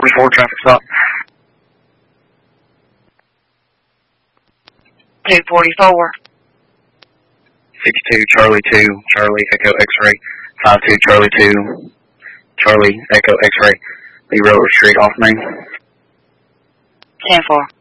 244, traffic stop. 244. 62, Charlie 2, Charlie Echo X-ray, 52, Charlie 2, Charlie Echo X-ray, Lee Railroad Street off main. 10-4.